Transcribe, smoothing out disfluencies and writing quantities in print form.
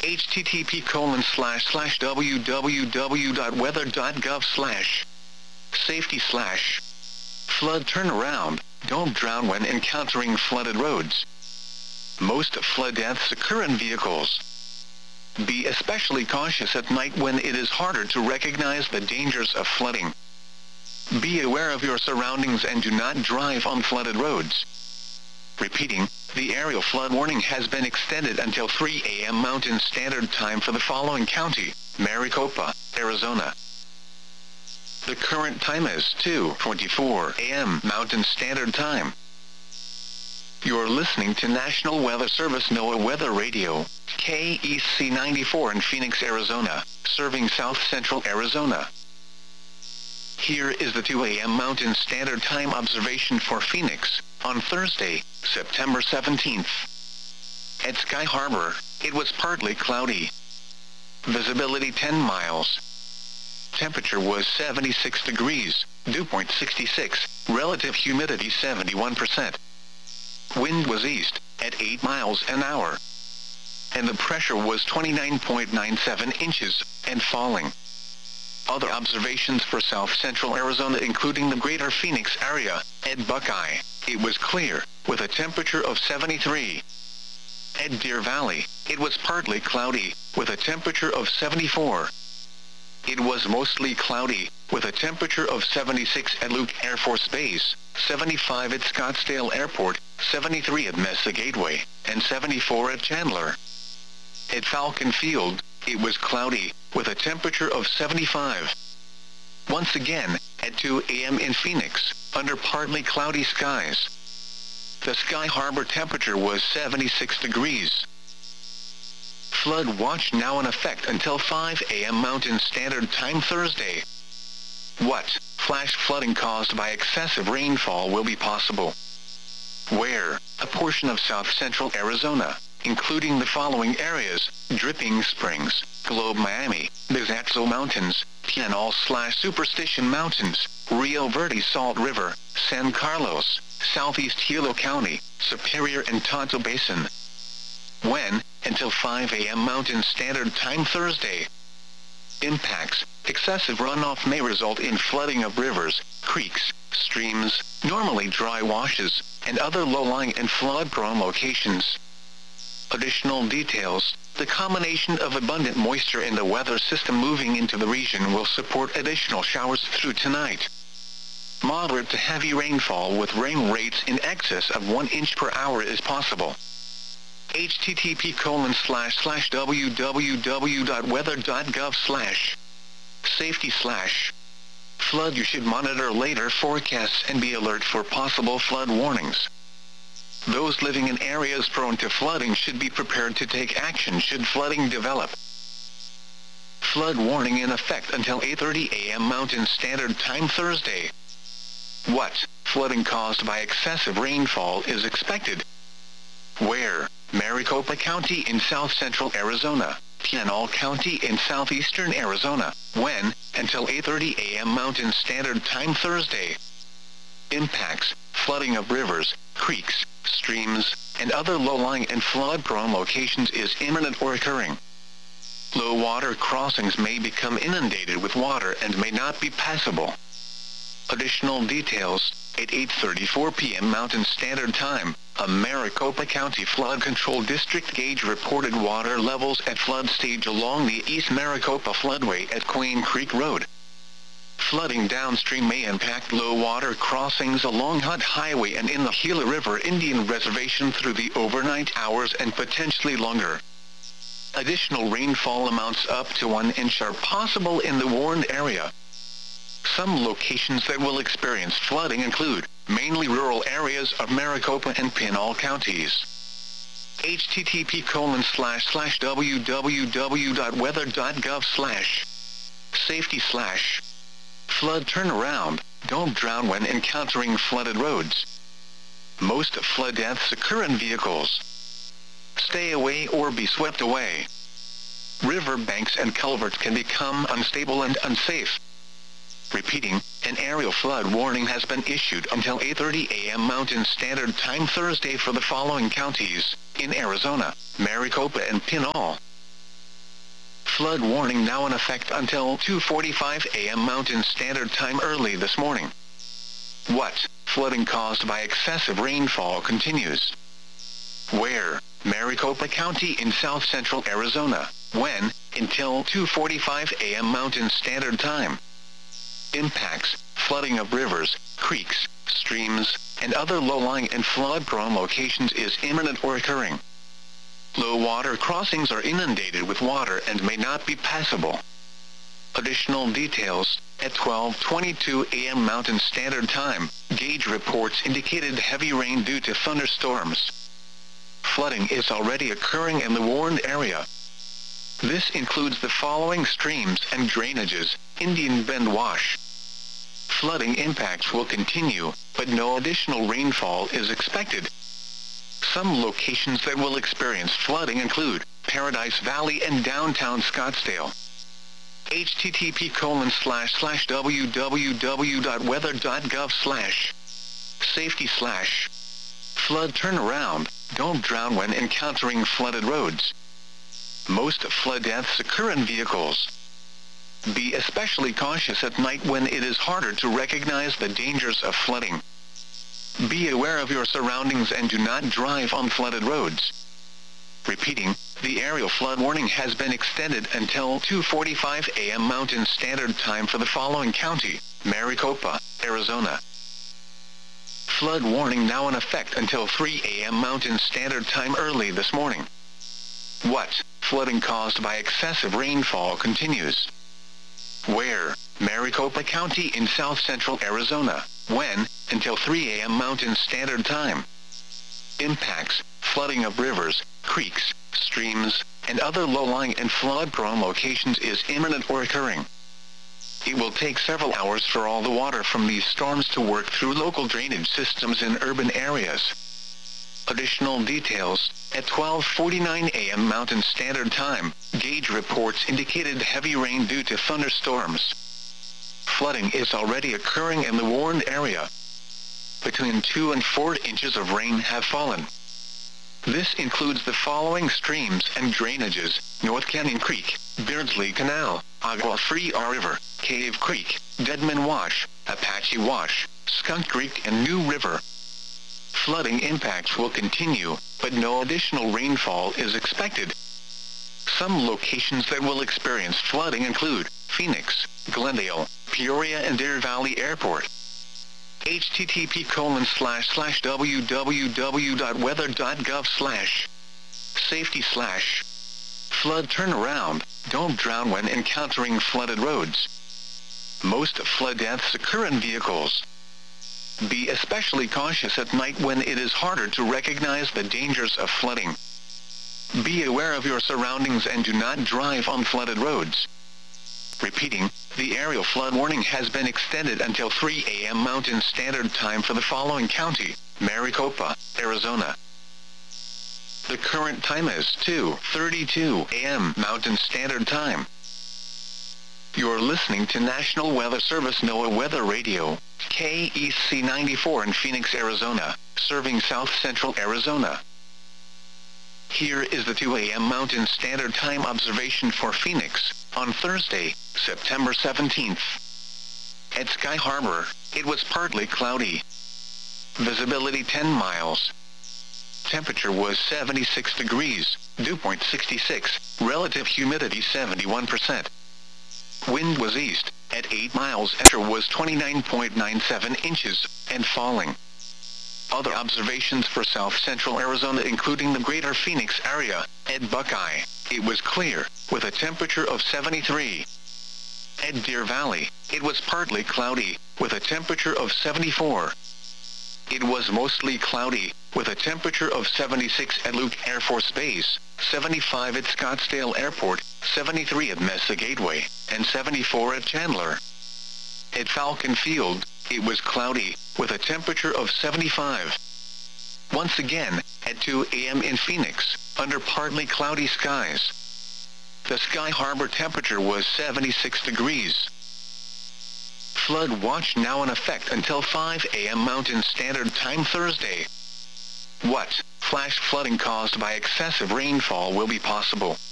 http://www.weather.gov/safety/flood turnaround. Don't drown when encountering flooded roads. Most flood deaths occur in vehicles. Be especially cautious at night when it is harder to recognize the dangers of flooding. Be aware of your surroundings and do not drive on flooded roads. Repeating, the aerial flood warning has been extended until 3 a.m. Mountain Standard Time for the following county: Maricopa, Arizona. The current time is 2:24 a.m. Mountain Standard Time. You're listening to National Weather Service NOAA Weather Radio, KEC 94 in Phoenix, Arizona, serving South Central Arizona. Here is the 2 a.m. Mountain Standard Time observation for Phoenix, on Thursday, September 17th. At Sky Harbor, it was partly cloudy. Visibility 10 miles. Temperature was 76 degrees, dew point 66, relative humidity 71%. Wind was east, at 8 miles an hour. And the pressure was 29.97 inches, and falling. Other observations for South Central Arizona including the greater Phoenix area. At Buckeye, it was clear, with a temperature of 73. At Deer Valley, it was partly cloudy, with a temperature of 74. It was mostly cloudy, with a temperature of 76 at Luke Air Force Base, 75 at Scottsdale Airport, 73 at Mesa Gateway, and 74 at Chandler. At Falcon Field, it was cloudy, with a temperature of 75. Once again, at 2 a.m. in Phoenix, under partly cloudy skies. The Sky Harbor temperature was 76 degrees. Flood watch now in effect until 5 a.m. Mountain Standard Time Thursday. What flash flooding caused by excessive rainfall will be possible? Where? A portion of South Central Arizona, including the following areas: Dripping Springs, Globe Miami, Bizaxo Mountains, Pinal/Superstition Mountains, Rio Verde Salt River, San Carlos, Southeast Hilo County, Superior and Tonto Basin. When? Until 5 a.m. Mountain Standard Time Thursday. Impacts: excessive runoff may result in flooding of rivers, creeks, streams, normally dry washes, and other low-lying and flood-prone locations. Additional details: the combination of abundant moisture in the weather system moving into the region will support additional showers through tonight. Moderate to heavy rainfall with rain rates in excess of 1 inch per hour is possible. http://www.weather.gov/safety/flood. You should monitor later forecasts and be alert for possible flood warnings. Those living in areas prone to flooding should be prepared to take action should flooding develop. Flood warning in effect until 8:30 a.m. Mountain Standard Time Thursday. What flooding caused by excessive rainfall is expected? Where? Maricopa County in South Central Arizona, Pinal County in southeastern Arizona. When? Until 8:30 a.m. Mountain Standard Time Thursday. Impacts: flooding of rivers, creeks, streams, and other low-lying and flood-prone locations is imminent or occurring. Low water crossings may become inundated with water and may not be passable. Additional details: at 8:34 p.m. Mountain Standard Time, a Maricopa County Flood Control District gauge reported water levels at flood stage along the East Maricopa Floodway at Queen Creek Road. Flooding downstream may impact low water crossings along Hunt Highway and in the Gila River Indian Reservation through the overnight hours and potentially longer. Additional rainfall amounts up to 1 inch are possible in the warned area. Some locations that will experience flooding include mainly rural areas of Maricopa and Pinal counties. http://www.weather.gov/safety/flood turnaround. Don't drown when encountering flooded roads. Most flood deaths occur in vehicles. Stay away or be swept away. River banks and culverts can become unstable and unsafe. Repeating, an aerial flood warning has been issued until 8:30 a.m. Mountain Standard Time Thursday for the following counties: in Arizona, Maricopa and Pinal. Flood warning now in effect until 2:45 a.m. Mountain Standard Time early this morning. What? Flooding caused by excessive rainfall continues. Where? Maricopa County in south-central Arizona. When? Until 2:45 a.m. Mountain Standard Time. Impacts: flooding of rivers, creeks, streams, and other low-lying and flood-prone locations is imminent or occurring. Low water crossings are inundated with water and may not be passable. Additional details: at 12:22 a.m. Mountain Standard Time, gauge reports indicated heavy rain due to thunderstorms. Flooding is already occurring in the warned area. This includes the following streams and drainages: Indian Bend Wash. Flooding impacts will continue, but no additional rainfall is expected. Some locations that will experience flooding include Paradise Valley and downtown Scottsdale. http://www.weather.gov/safety/ flood turnaround. Don't drown when encountering flooded roads. Most flood deaths occur in vehicles. Be especially cautious at night when it is harder to recognize the dangers of flooding. Be aware of your surroundings and do not drive on flooded roads. Repeating, the aerial flood warning has been extended until 2:45 a.m. Mountain Standard Time for the following county: Maricopa, Arizona. Flood warning now in effect until 3 a.m. Mountain Standard Time early this morning. What? Flooding caused by excessive rainfall continues. Where? Maricopa County in south-central Arizona. When? Until 3 a.m. Mountain Standard Time. Impacts: flooding of rivers, creeks, streams, and other low-lying and flood-prone locations is imminent or occurring. It will take several hours for all the water from these storms to work through local drainage systems in urban areas. Additional details: at 12:49 a.m. Mountain Standard Time, gauge reports indicated heavy rain due to thunderstorms. Flooding is already occurring in the warned area. Between 2 and 4 inches of rain have fallen. This includes the following streams and drainages: North Canyon Creek, Beardsley Canal, Agua Fria River, Cave Creek, Deadman Wash, Apache Wash, Skunk Creek, and New River. Flooding impacts will continue, but no additional rainfall is expected. Some locations that will experience flooding include Phoenix, Glendale, Peoria, and Deer Valley Airport. http://www.weather.gov/safety/ flood turnaround. Don't drown when encountering flooded roads. Most flood deaths occur in vehicles. Be especially cautious at night when it is harder to recognize the dangers of flooding. Be aware of your surroundings and do not drive on flooded roads. Repeating, the aerial flood warning has been extended until 3 a.m. Mountain Standard Time for the following county: Maricopa, Arizona. The current time is 2:32 a.m. Mountain Standard Time. You're listening to National Weather Service NOAA Weather Radio, KEC 94 in Phoenix, Arizona, serving south-central Arizona. Here is the 2 a.m. Mountain Standard Time observation for Phoenix, on Thursday, September 17th. At Sky Harbor, it was partly cloudy. Visibility 10 miles. Temperature was 76 degrees, dew point 66, relative humidity 71%. Wind was east, at 8 miles. Pressure was 29.97 inches, and falling. Other observations for south-central Arizona including the greater Phoenix area. At Buckeye, it was clear, with a temperature of 73. At Deer Valley, it was partly cloudy, with a temperature of 74. It was mostly cloudy, with a temperature of 76 at Luke Air Force Base, 75 at Scottsdale Airport, 73 at Mesa Gateway, and 74 at Chandler. At Falcon Field, it was cloudy, with a temperature of 75. Once again, at 2 a.m. in Phoenix, under partly cloudy skies. The Sky Harbor temperature was 76 degrees. Flood watch now in effect until 5 a.m. Mountain Standard Time Thursday. What? Flash flooding caused by excessive rainfall will be possible.